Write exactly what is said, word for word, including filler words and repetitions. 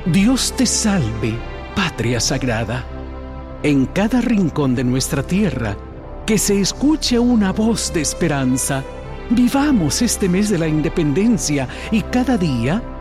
Dios te salve, patria sagrada. En cada rincón de nuestra tierra, que se escuche una voz de esperanza. Vivamos este mes de la independencia y cada día